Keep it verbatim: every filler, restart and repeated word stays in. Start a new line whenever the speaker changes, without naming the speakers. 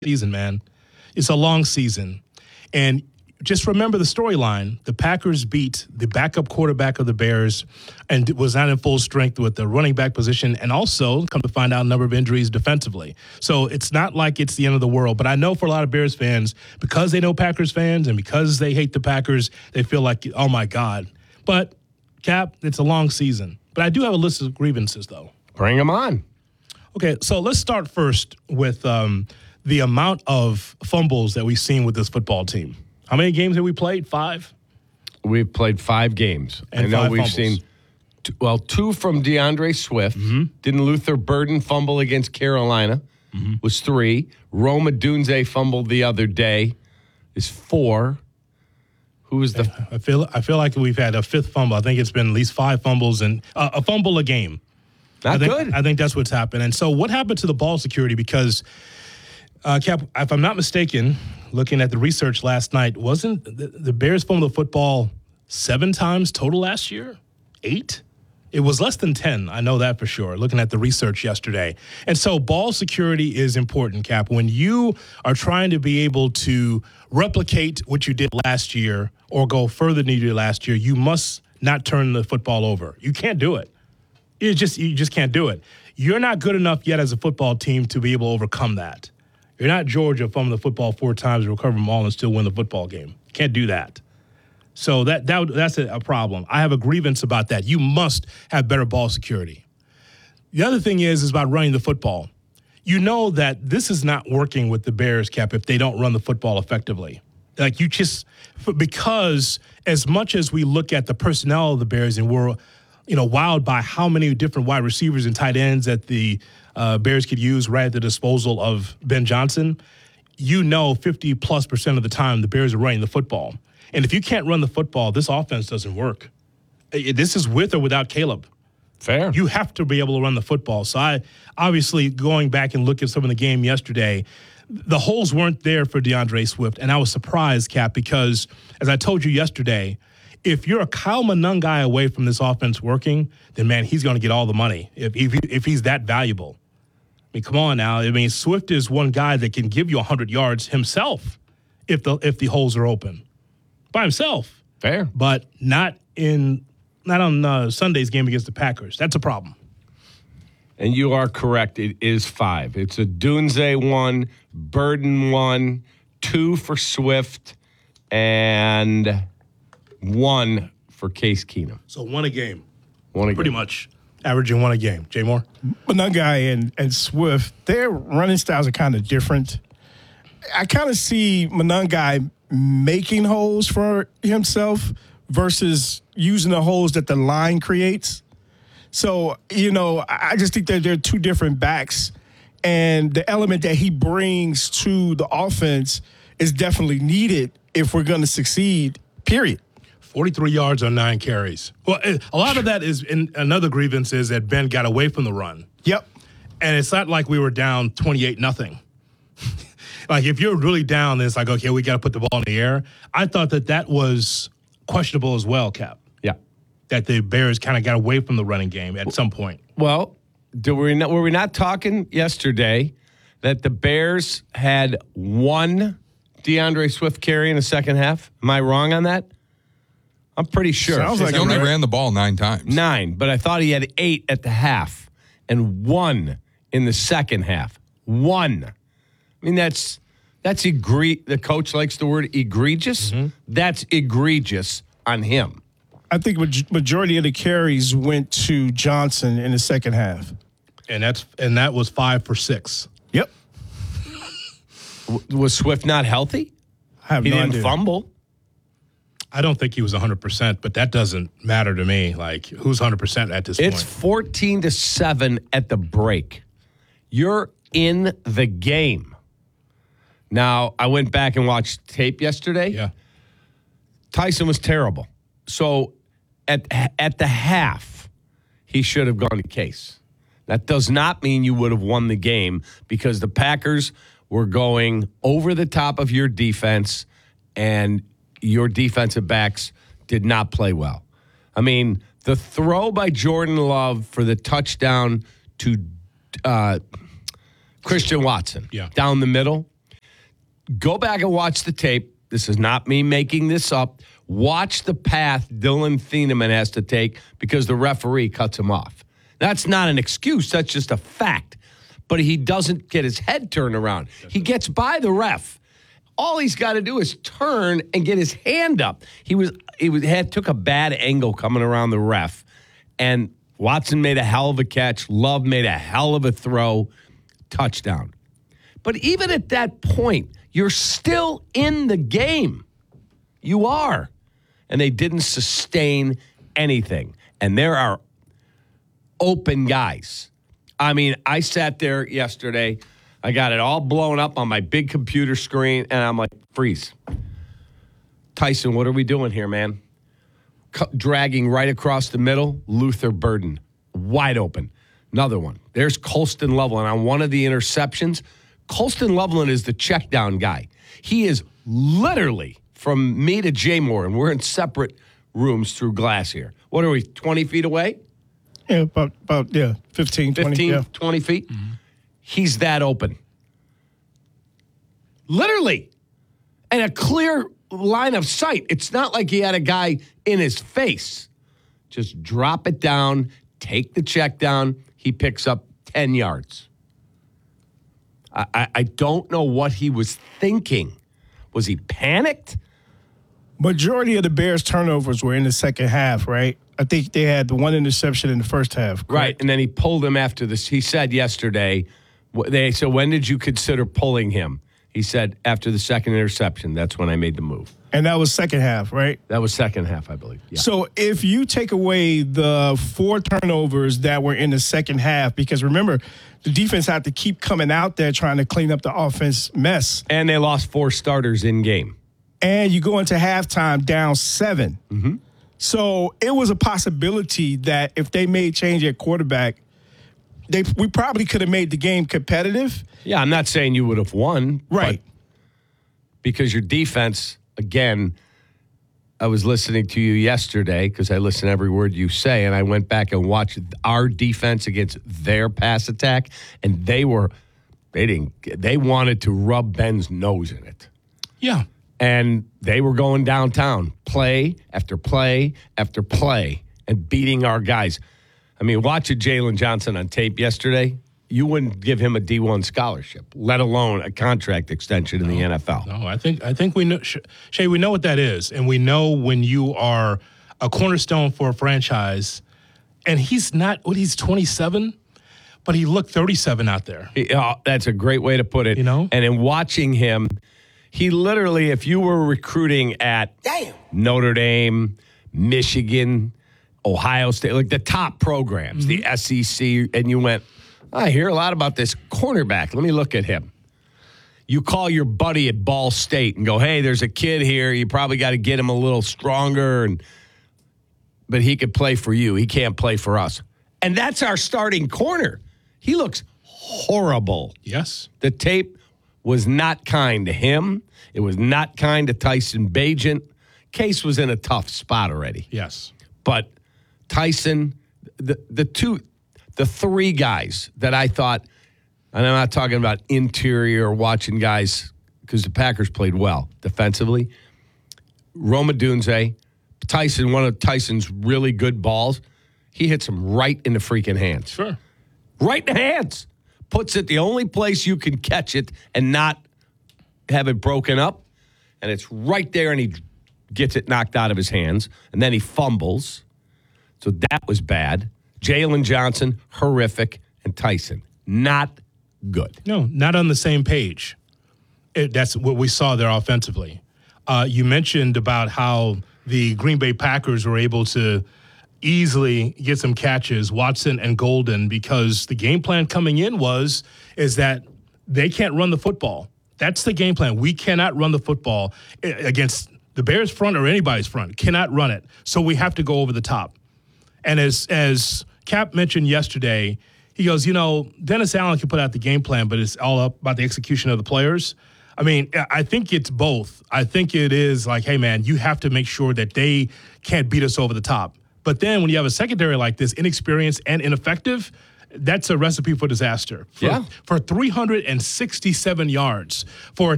season, man. It's a long season. And just remember the storyline. The Packers beat the backup quarterback of the Bears and was not in full strength with the running back position, and also, come to find out, a number of injuries defensively. So it's not like it's the end of the world. But I know for a lot of Bears fans, because they know Packers fans and because they hate the Packers, they feel like, oh, my God. But, Cap, it's a long season. But I do have a list of grievances, though.
Bring them on.
Okay, so let's start first with um, the amount of fumbles that we've seen with this football team. How many games have we played? Five?
We've played five games.
And
I know
five
we've
fumbles.
seen, two, well, two from DeAndre Swift.
Mm-hmm.
Didn't Luther Burden fumble against Carolina? Mm-hmm. Was three. Rome Odunze fumbled the other day. Is four. Who was the?
I feel I feel like we've had a fifth fumble. I think it's been at least five fumbles and uh, a fumble a game.
Not
I think,
good.
I think that's what's happened. And so what happened to the ball security? Because, uh, Cap, if I'm not mistaken, looking at the research last night, wasn't the, the Bears fumbled the football seven times total last year? Eight? It was less than ten. I know that for sure, looking at the research yesterday. And so ball security is important, Cap. When you are trying to be able to replicate what you did last year or go further than you did last year, you must not turn the football over. You can't do it. You just you just can't do it. You're not good enough yet as a football team to be able to overcome that. You're not Georgia, fumbling the football four times, recover them all, and still win the football game. You can't do that. So that, that that's a, a problem. I have a grievance about that. You must have better ball security. The other thing is, is about running the football. You know that this is not working with the Bears, Cap, if they don't run the football effectively. Like you just – because as much as we look at the personnel of the Bears and we're – you know, wowed by how many different wide receivers and tight ends that the uh, Bears could use right at the disposal of Ben Johnson, you know fifty plus percent of the time the Bears are running the football. And if you can't run the football, this offense doesn't work. This is with or without Caleb.
Fair.
You have to be able to run the football. So I obviously going back and looking at some of the game yesterday, the holes weren't there for DeAndre Swift. And I was surprised, Cap, because as I told you yesterday, if you're a Kyle Monangai away from this offense working, then, man, he's going to get all the money if, if if he's that valuable. I mean, come on now. I mean, Swift is one guy that can give you one hundred yards himself if the if the holes are open by himself.
Fair.
But not in not on uh, Sunday's game against the Packers. That's a problem.
And you are correct. It is five. It's a Dunze one, Burden one, two for Swift, and one for Case Keenum.
So one a game.
One a
Pretty
game.
much averaging one a game. Jay Moore?
Monangai and, and Swift, their running styles are kind of different. I kind of see Monangai making holes for himself versus using the holes that the line creates. So, you know, I just think that they're two different backs, and the element that he brings to the offense is definitely needed if we're going to succeed, period.
forty-three yards on nine carries. Well, a lot of that is in another grievance is that Ben got away from the run.
Yep.
And it's not like we were down twenty-eight nothing. Like, if you're really down, then it's like, okay, we got to put the ball in the air. I thought that that was questionable as well, Cap.
Yeah.
That the Bears kind of got away from the running game at some point.
Well, do we not, were we not talking yesterday that the Bears had one DeAndre Swift carry in the second half? Am I wrong on that? I'm pretty sure.
Sounds like
He only
right?
ran the ball nine times.
Nine, but I thought he had eight at the half and one in the second half. One. I mean, that's that's egre- the coach likes the word egregious. Mm-hmm. That's egregious on him.
I think maj- majority of the carries went to Johnson in the second half.
And that's and that was five for six.
Yep.
W- was Swift not healthy?
I have
He
no
didn't
idea.
fumble.
I don't think he was one hundred percent, but that doesn't matter to me. Like, who's one hundred percent at this
It's
point?
fourteen to seven at the break. You're in the game. Now, I went back and watched tape yesterday.
Yeah.
Tyson was terrible. So at at the half, he should have gone to Case. That does not mean you would have won the game because the Packers were going over the top of your defense and your defensive backs did not play well. I mean, the throw by Jordan Love for the touchdown to uh, Christian Watson
Yeah.
down the middle, Go back and watch the tape. This is not me making this up. Watch the path Dylan Thieneman has to take because the referee cuts him off. That's not an excuse. That's just a fact. But he doesn't get his head turned around. He gets by the ref. All he's got to do is turn and get his hand up. He was he was, had took a bad angle coming around the ref, and Watson made a hell of a catch. Love made a hell of a throw. Touchdown. But even at that point, you're still in the game. You are. And they didn't sustain anything. And there are open guys. I mean, I sat there yesterday. I got it all blown up on my big computer screen, and I'm like, freeze. Tyson, what are we doing here, man? C- dragging right across the middle, Luther Burden, wide open. Another one. There's Colston Loveland on one of the interceptions. Colston Loveland is the check down guy. He is literally from me to Jay Moore, and we're in separate rooms through glass here. What are we, twenty feet away?
Yeah, about, about yeah, fifteen, twenty.
fifteen,
Yeah.
twenty feet? Mm-hmm. He's that open. Literally. And a clear line of sight. It's not like he had a guy in his face. Just drop it down, take the check down. He picks up ten yards. I, I, I don't know what he was thinking. Was he panicked?
Majority of the Bears' turnovers were in the second half, right? I think they had the one interception in the first half. Correct?
Right, and then he pulled him after this. He said yesterday, they so when did you consider pulling him? He said after the second interception, that's when I made the move.
And that was second half, right?
That was second half, I believe. Yeah.
So if you take away the four turnovers that were in the second half, because remember, the defense had to keep coming out there trying to clean up the offense mess.
And they lost four starters in game.
And you go into halftime down seven.
Mm-hmm.
So it was a possibility that if they made change at quarterback, they we probably could have made the game competitive.
Yeah, I'm not saying you would have won.
Right.
Because your defense, again, I was listening to you yesterday because I listen to every word you say, and I went back and watched our defense against their pass attack, and they were, they didn't, they wanted to rub Ben's nose in it.
Yeah.
And they were going downtown, play after play after play, and beating our guys. I mean, watching Jalen Johnson on tape yesterday, you wouldn't give him a D one scholarship, let alone a contract extension in
no,
the N F L.
No, I think I think we know, Shay, we know what that is, and we know when you are a cornerstone for a franchise, and he's not. What he's twenty-seven, but he looked thirty-seven out there.
Oh, that's a great way to put it.
You know,
and in watching him. He literally, if you were recruiting at Damn. Notre Dame, Michigan, Ohio State, like the top programs, mm-hmm. the S E C, and you went, I hear a lot about this cornerback. Let me look at him. You call your buddy at Ball State and go, hey, there's a kid here. You probably got to get him a little stronger, and but he could play for you. He can't play for us. And that's our starting corner. He looks horrible.
Yes.
The tape was not kind to him. It was not kind to Tyson Bagent. Case was in a tough spot already.
Yes.
But Tyson, the the two, the three guys that I thought, and I'm not talking about interior or watching guys, because the Packers played well defensively. Roma Dunze, Tyson, one of Tyson's really good balls, he hits him right in the freaking hands.
Sure.
Right in the hands. Puts it the only place you can catch it and not have it broken up. And it's right there, and he gets it knocked out of his hands. And then he fumbles. So that was bad. Jalen Johnson, horrific. And Tyson, not good.
No, not on the same page. It, that's what we saw there offensively. Uh, you mentioned about how the Green Bay Packers were able to easily get some catches, Watson and Golden, because the game plan coming in was is that they can't run the football. That's the game plan. We cannot run the football against the Bears front or anybody's front. Cannot run it. So we have to go over the top. And as as Cap mentioned yesterday, he goes, you know, Dennis Allen can put out the game plan, but it's all up about the execution of the players. I mean, I think it's both. I think it is like, hey, man, you have to make sure that they can't beat us over the top. But then when you have a secondary like this, inexperienced and ineffective, that's a recipe for disaster. For,
yeah.
For three hundred sixty-seven yards, for a